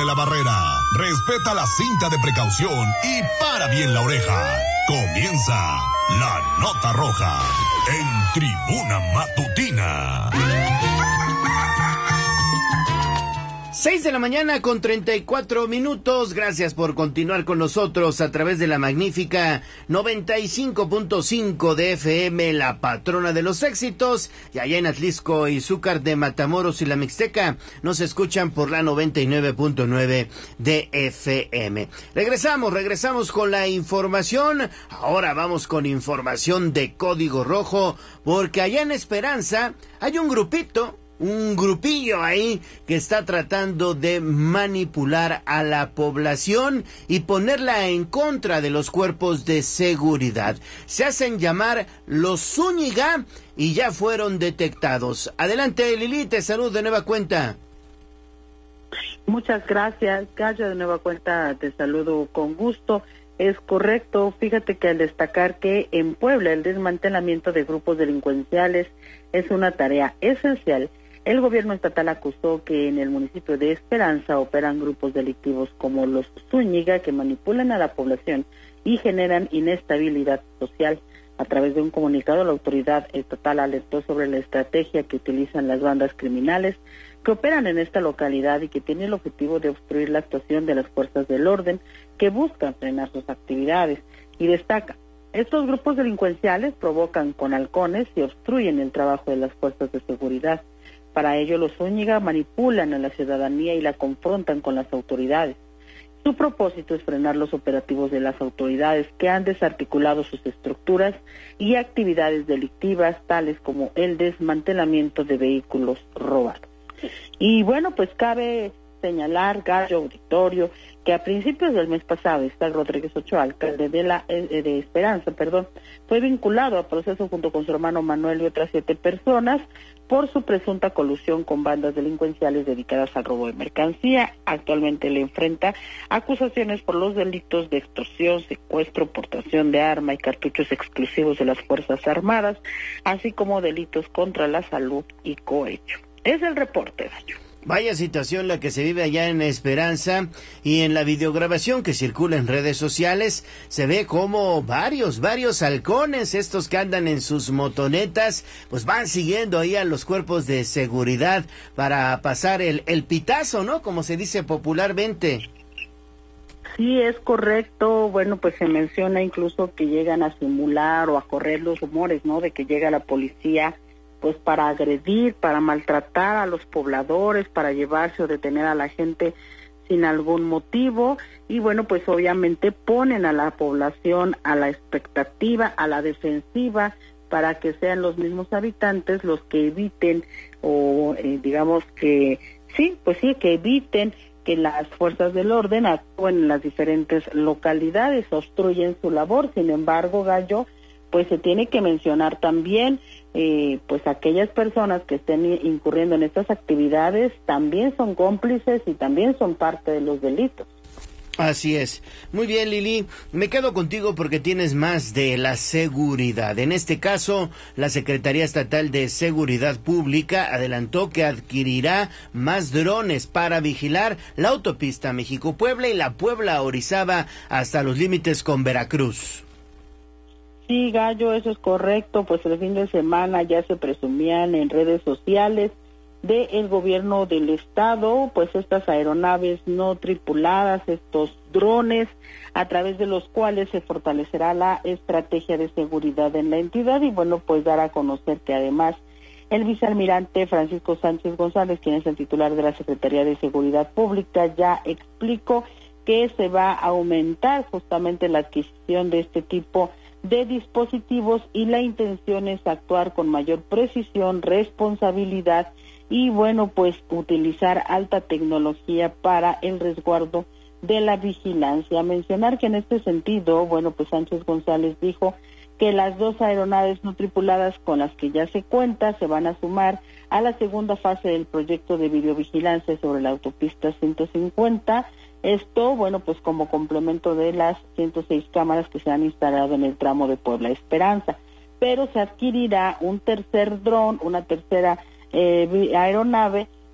la barrera, respeta la cinta de precaución y para bien la oreja. Comienza La Nota Roja en Tribuna Matutina. 6:34 a.m. Gracias por continuar con nosotros a través de la magnífica 95.5 de FM, la patrona de los éxitos. Y allá en Atlisco y Zúcar de Matamoros y la Mixteca nos escuchan por la 99.9 de FM. Regresamos con la información. Ahora vamos con información de Código Rojo, porque allá en Esperanza hay un grupillo ahí que está tratando de manipular a la población y ponerla en contra de los cuerpos de seguridad. Se hacen llamar los Zúñiga y ya fueron detectados. Adelante, Lili, te saludo de nueva cuenta. Muchas gracias, Gallo, de nueva cuenta te saludo con gusto. Es correcto, fíjate que al destacar que en Puebla el desmantelamiento de grupos delincuenciales es una tarea esencial, el gobierno estatal acusó que en el municipio de Esperanza operan grupos delictivos como los Zúñiga que manipulan a la población y generan inestabilidad social. A través de un comunicado, la autoridad estatal alertó sobre la estrategia que utilizan las bandas criminales que operan en esta localidad y que tiene el objetivo de obstruir la actuación de las fuerzas del orden que buscan frenar sus actividades. Y destaca, estos grupos delincuenciales provocan con halcones y obstruyen el trabajo de las fuerzas de seguridad. Para ello, los Zúñiga manipulan a la ciudadanía y la confrontan con las autoridades. Su propósito es frenar los operativos de las autoridades que han desarticulado sus estructuras y actividades delictivas, tales como el desmantelamiento de vehículos robados. Y bueno, pues cabe señalar, Gallo, auditorio, que a principios del mes pasado, Isaac Rodríguez Ochoa, alcalde de Esperanza, fue vinculado a proceso junto con su hermano Manuel y otras 7 personas por su presunta colusión con bandas delincuenciales dedicadas al robo de mercancía. Actualmente le enfrenta acusaciones por los delitos de extorsión, secuestro, portación de arma y cartuchos exclusivos de las Fuerzas Armadas, así como delitos contra la salud y cohecho. Es el reporte, Gallo. Vaya situación la que se vive allá en Esperanza, y en la videograbación que circula en redes sociales se ve como varios halcones, estos que andan en sus motonetas, pues van siguiendo ahí a los cuerpos de seguridad para pasar el pitazo, ¿no? Como se dice popularmente. Sí, es correcto. Bueno, pues se menciona incluso que llegan a simular o a correr los rumores, ¿no? De que llega la policía pues para agredir, para maltratar a los pobladores, para llevarse o detener a la gente sin algún motivo, y bueno, pues obviamente ponen a la población a la expectativa, a la defensiva, para que sean los mismos habitantes los que eviten o digamos que que eviten que las fuerzas del orden actúen en las diferentes localidades, obstruyen su labor. Sin embargo, Gallo, pues se tiene que mencionar también pues aquellas personas que estén incurriendo en estas actividades también son cómplices y también son parte de los delitos. Así es. Muy bien, Lili. Me quedo contigo porque tienes más de la seguridad. En este caso, la Secretaría Estatal de Seguridad Pública adelantó que adquirirá más drones para vigilar la autopista México-Puebla y la Puebla-Orizaba hasta los límites con Veracruz. Sí, Gallo, eso es correcto. Pues el fin de semana ya se presumían en redes sociales del gobierno del estado, pues estas aeronaves no tripuladas, estos drones, a través de los cuales se fortalecerá la estrategia de seguridad en la entidad. Y bueno, pues dar a conocer que además el vicealmirante Francisco Sánchez González, quien es el titular de la Secretaría de Seguridad Pública, ya explicó que se va a aumentar justamente la adquisición de este tipo de dispositivos y la intención es actuar con mayor precisión, responsabilidad y bueno, pues utilizar alta tecnología para el resguardo de la vigilancia. Mencionar que en este sentido, bueno, pues Sánchez González dijo que las 2 aeronaves no tripuladas con las que ya se cuenta se van a sumar a la segunda fase del proyecto de videovigilancia sobre la autopista 150. Esto, bueno, pues como complemento de las 106 cámaras que se han instalado en el tramo de Puebla Esperanza. Pero se adquirirá un tercer dron, una tercera aeronave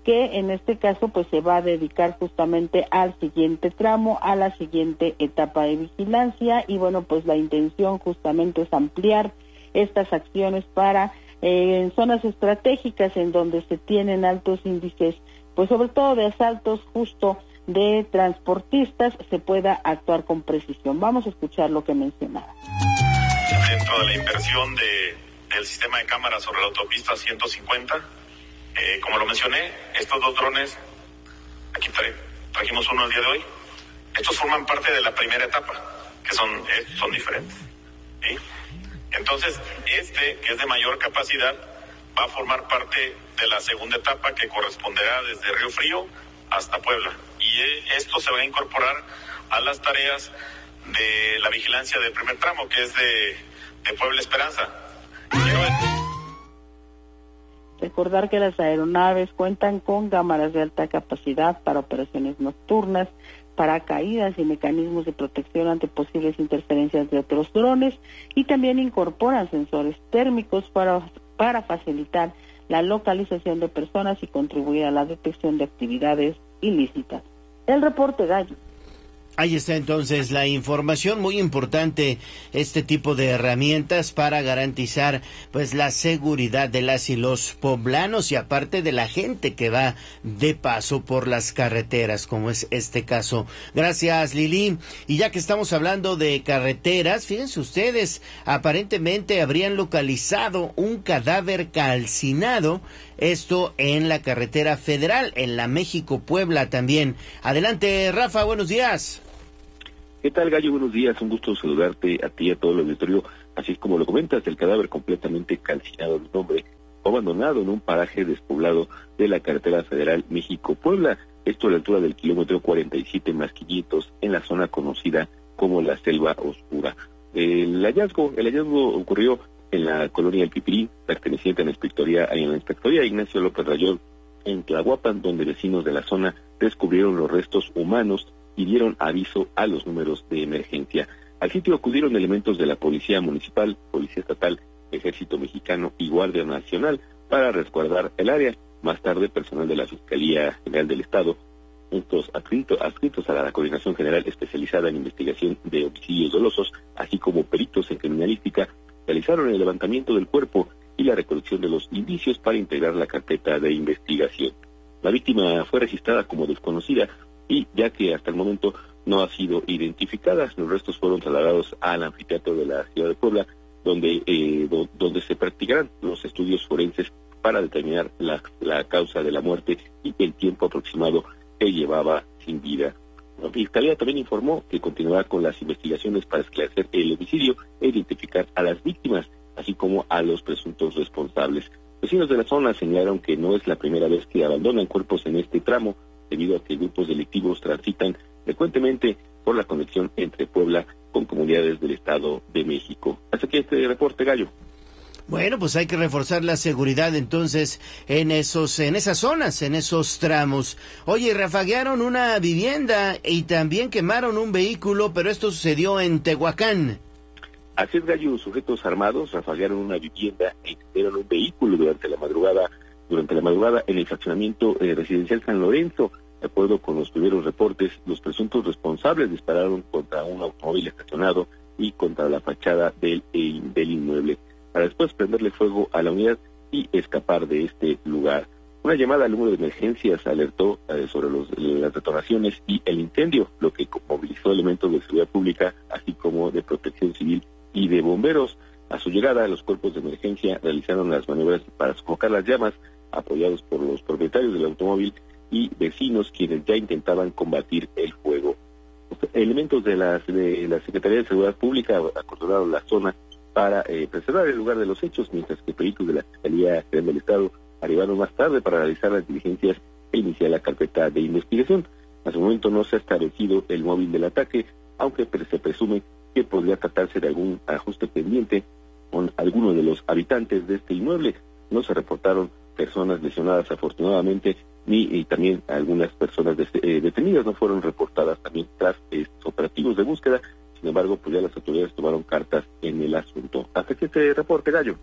que en este caso pues se va a dedicar justamente al siguiente tramo, a la siguiente etapa de vigilancia, y bueno, pues la intención justamente es ampliar estas acciones para en zonas estratégicas en donde se tienen altos índices, pues sobre todo de asaltos justo de transportistas, se pueda actuar con precisión. Vamos a escuchar lo que mencionaba. Dentro de la inversión del sistema de cámaras sobre la autopista 150, como lo mencioné, estos dos drones, aquí trajimos uno el día de hoy, estos forman parte de la primera etapa, que son diferentes, ¿sí? Entonces, que es de mayor capacidad, va a formar parte de la segunda etapa, que corresponderá desde Río Frío hasta Puebla. Y esto se va a incorporar a las tareas de la vigilancia del primer tramo, que es de Puebla Esperanza. Recordar que las aeronaves cuentan con cámaras de alta capacidad para operaciones nocturnas, paracaídas y mecanismos de protección ante posibles interferencias de otros drones, y también incorporan sensores térmicos para facilitar la localización de personas y contribuir a la detección de actividades ilícitas. El reporte, Gallo. Ahí está entonces la información, muy importante este tipo de herramientas para garantizar pues la seguridad de las y los poblanos, y aparte de la gente que va de paso por las carreteras, como es este caso. Gracias, Lili. Y ya que estamos hablando de carreteras, fíjense ustedes, aparentemente habrían localizado un cadáver calcinado, esto en la carretera federal, en la México-Puebla también. Adelante, Rafa, buenos días. ¿Qué tal, Gallo? Buenos días, un gusto saludarte a ti y a todo el auditorio. Así es como lo comentas, el cadáver completamente calcinado de un hombre fue abandonado en un paraje despoblado de la carretera federal México-Puebla, esto a la altura del kilómetro 47+500, en la zona conocida como la Selva Oscura. El hallazgo ocurrió en la colonia El Pipirín, perteneciente a la inspectoría Ignacio López Rayón, en Tlahuapan, donde vecinos de la zona descubrieron los restos humanos y dieron aviso a los números de emergencia. Al sitio acudieron elementos de la Policía Municipal, Policía Estatal, Ejército Mexicano y Guardia Nacional para resguardar el área. Más tarde, personal de la Fiscalía General del Estado, estos adscritos a la Coordinación General Especializada en Investigación de Homicidios Dolosos, así como peritos en criminalística, realizaron el levantamiento del cuerpo y la recolección de los indicios para integrar la carpeta de investigación. La víctima fue registrada como desconocida, y ya que hasta el momento no ha sido identificada, los restos fueron trasladados al anfiteatro de la ciudad de Puebla, donde se practicarán los estudios forenses para determinar la causa de la muerte y el tiempo aproximado que llevaba sin vida. La Fiscalía también informó que continuará con las investigaciones para esclarecer el homicidio e identificar a las víctimas, así como a los presuntos responsables. Vecinos de la zona señalaron que no es la primera vez que abandonan cuerpos en este tramo, debido a que grupos delictivos transitan frecuentemente por la conexión entre Puebla con comunidades del Estado de México. Hasta aquí este reporte, Gallo. Bueno, pues hay que reforzar la seguridad entonces en esas zonas, en esos tramos. Oye, rafaguearon una vivienda y también quemaron un vehículo, pero esto sucedió en Tehuacán. Así es, Gallo, sujetos armados rafaguearon una vivienda e incendiaron un vehículo durante la madrugada en el fraccionamiento residencial San Lorenzo. De acuerdo con los primeros reportes, los presuntos responsables dispararon contra un automóvil estacionado y contra la fachada del inmueble, para después prenderle fuego a la unidad y escapar de este lugar. Una llamada al número de emergencias alertó sobre las detonaciones y el incendio, lo que movilizó elementos de seguridad pública, así como de protección civil y de bomberos. A su llegada, los cuerpos de emergencia realizaron las maniobras para sofocar las llamas, apoyados por los propietarios del automóvil y vecinos, quienes ya intentaban combatir el fuego. Elementos de la Secretaría de Seguridad Pública acordonaron la zona para preservar el lugar de los hechos, mientras que peritos de la Fiscalía General del Estado arribaron más tarde para realizar las diligencias e iniciar la carpeta de investigación. Hasta el momento no se ha establecido el móvil del ataque, aunque se presume que podría tratarse de algún ajuste pendiente con algunos de los habitantes de este inmueble. No se reportaron personas lesionadas, afortunadamente, y también algunas personas detenidas no fueron reportadas también tras operativos de búsqueda. Sin embargo, pues ya las autoridades tomaron cartas en el asunto. Hasta que este reporte, Gallo.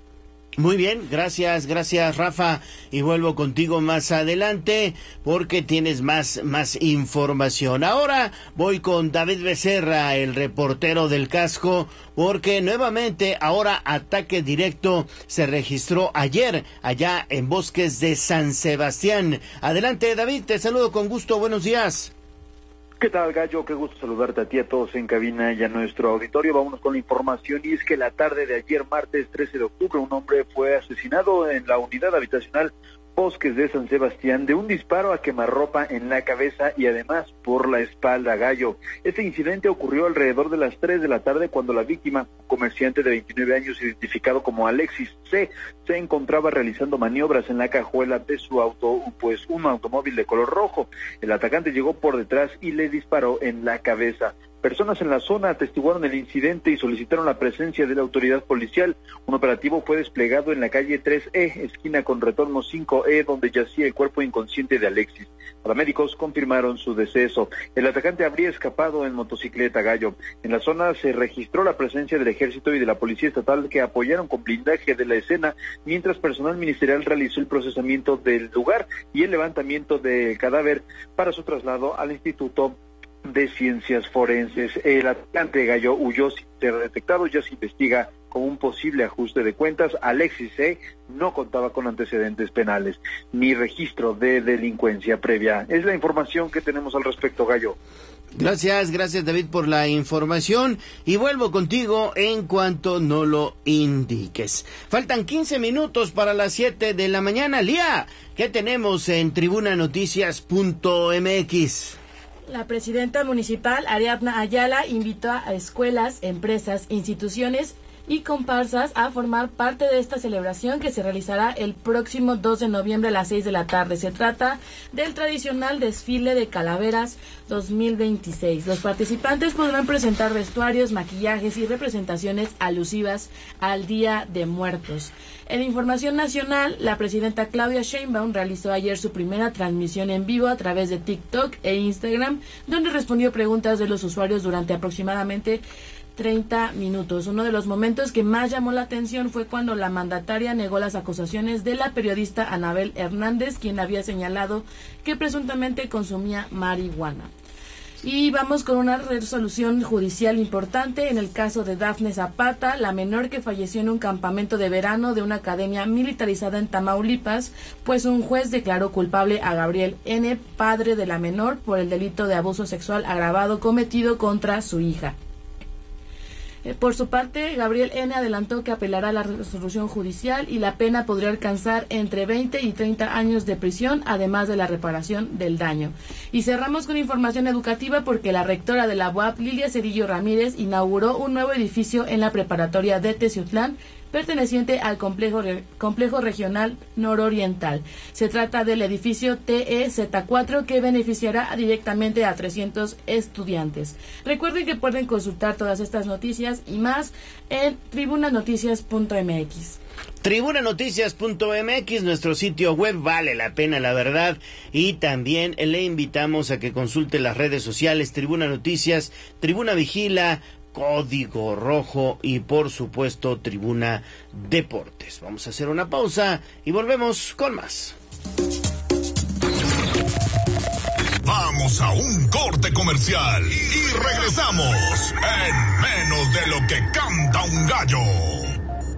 Muy bien, gracias Rafa, y vuelvo contigo más adelante porque tienes más información. Ahora voy con David Becerra, el reportero del casco, porque nuevamente ahora ataque directo se registró ayer allá en Bosques de San Sebastián. Adelante David, te saludo con gusto, buenos días. ¿Qué tal, Gallo? Qué gusto saludarte a ti, a todos en cabina y a nuestro auditorio. Vámonos con la información, y es que la tarde de ayer, martes 13 de octubre, un hombre fue asesinado en la unidad habitacional Bosques de San Sebastián de un disparo a quemarropa en la cabeza y además por la espalda, Gallo. Este incidente ocurrió alrededor de las 3 de la tarde cuando la víctima, un comerciante de 29 años identificado como Alexis C., se encontraba realizando maniobras en la cajuela de su auto, pues un automóvil de color rojo. El atacante llegó por detrás y le disparó en la cabeza. Personas en la zona atestiguaron el incidente y solicitaron la presencia de la autoridad policial. Un operativo fue desplegado en la calle 3E, esquina con retorno 5E, donde yacía el cuerpo inconsciente de Alexis. Paramédicos confirmaron su deceso. El atacante habría escapado en motocicleta, Gallo. En la zona se registró la presencia del ejército y de la policía estatal que apoyaron con blindaje de la escena, mientras personal ministerial realizó el procesamiento del lugar y el levantamiento del cadáver para su traslado al Instituto de Ciencias Forenses. El atacante, Gallo, huyó sin ser detectado, ya se investiga como un posible ajuste de cuentas. Alexis no contaba con antecedentes penales ni registro de delincuencia previa. Es la información que tenemos al respecto, Gallo. Gracias David por la información, y vuelvo contigo en cuanto no lo indiques. Faltan 15 minutos para las 7 de la mañana. Lía, ¿qué tenemos en tribunanoticias.mx? La presidenta municipal, Ariadna Ayala, invitó a escuelas, empresas, instituciones y comparsas a formar parte de esta celebración que se realizará el próximo 2 de noviembre a las 6 de la tarde. Se trata del tradicional desfile de calaveras 2026. Los participantes podrán presentar vestuarios, maquillajes y representaciones alusivas al Día de Muertos. En información nacional, la presidenta Claudia Sheinbaum realizó ayer su primera transmisión en vivo a través de TikTok e Instagram, donde respondió preguntas de los usuarios durante aproximadamente 30 minutos. Uno de los momentos que más llamó la atención fue cuando la mandataria negó las acusaciones de la periodista Anabel Hernández, quien había señalado que presuntamente consumía marihuana. Y vamos con una resolución judicial importante en el caso de Dafne Zapata, la menor que falleció en un campamento de verano de una academia militarizada en Tamaulipas, pues un juez declaró culpable a Gabriel N., padre de la menor, por el delito de abuso sexual agravado cometido contra su hija. Por su parte, Gabriel N. adelantó que apelará a la resolución judicial y la pena podría alcanzar entre 20 y 30 años de prisión, además de la reparación del daño. Y cerramos con información educativa porque la rectora de la UAP, Lilia Cedillo Ramírez, inauguró un nuevo edificio en la preparatoria de Teciutlán, perteneciente al complejo regional nororiental. Se trata del edificio TEZ4, que beneficiará directamente a 300 estudiantes. Recuerden que pueden consultar todas estas noticias y más en tribunanoticias.mx. Tribunanoticias.mx, nuestro sitio web, vale la pena, la verdad, y también le invitamos a que consulte las redes sociales, Tribuna Noticias, Tribuna Vigila, Código Rojo y por supuesto Tribuna Deportes. Vamos a hacer una pausa y volvemos con más. Vamos a un corte comercial y regresamos en menos de lo que canta un gallo.